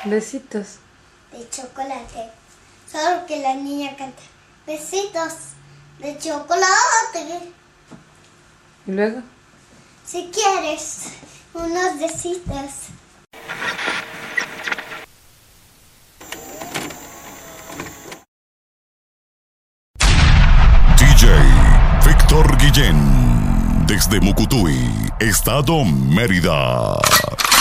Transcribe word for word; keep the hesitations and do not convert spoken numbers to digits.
Besitos. De chocolate. Solo que la niña canta. Besitos de chocolate. ¿Y luego? Si quieres, unos besitos. D J Víctor Guillén, desde Mucutuy, Estado Mérida.